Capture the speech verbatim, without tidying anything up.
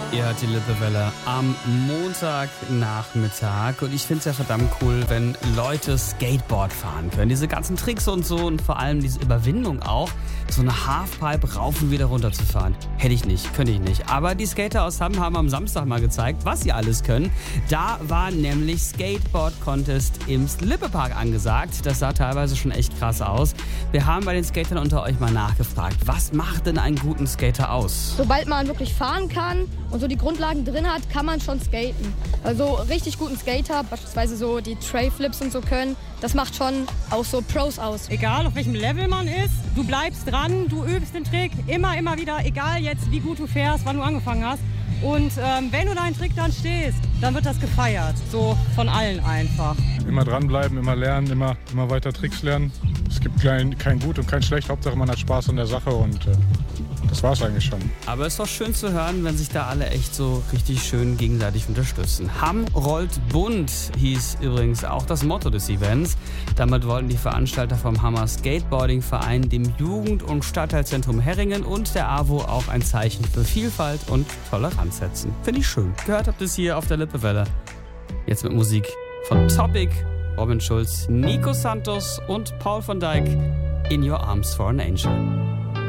Ihr hört die Lippewelle am Montagnachmittag und ich finde es ja verdammt cool, wenn Leute Skateboard fahren können. Diese ganzen Tricks und so und vor allem diese Überwindung auch, so eine Halfpipe rauf und wieder runter zu fahren. Hätte ich nicht, könnte ich nicht. Aber die Skater aus Hamm haben am Samstag mal gezeigt, was sie alles können. Da war nämlich Skateboard-Contest im Lippepark angesagt. Das sah teilweise schon echt krass aus. Wir haben bei den Skatern unter euch mal nachgefragt, was macht denn einen guten Skater aus? Sobald man wirklich fahren kann und so die Grundlagen drin hat, kann man schon skaten. Also richtig guten Skater, beispielsweise so die Tray-Flips und so können, das macht schon auch so Pros aus. Egal auf welchem Level man ist, du bleibst dran, du übst den Trick immer, immer wieder, egal jetzt wie gut du fährst, wann du angefangen hast. Und ähm, wenn du deinen Trick dann stehst, dann wird das gefeiert, so von allen einfach. Immer dranbleiben, immer lernen, immer, immer weiter Tricks lernen. Es gibt kein, kein Gut und kein Schlecht, Hauptsache man hat Spaß an der Sache und äh, das war's eigentlich schon. Aber es ist doch schön zu hören, wenn sich da alle echt so richtig schön gegenseitig unterstützen. Hamm rollt bunt hieß übrigens auch das Motto des Events. Damit wollten die Veranstalter vom Hammer Skateboarding Verein dem Jugend- und Stadtteilzentrum Herringen und der A W O auch ein Zeichen für Vielfalt und Toleranz setzen. Finde ich schön. Gehört habt ihr es hier auf der Lippewelle. Jetzt mit Musik von Topic, Robin Schulz, Nico Santos und Paul van Dyk. In Your Arms for an Angel.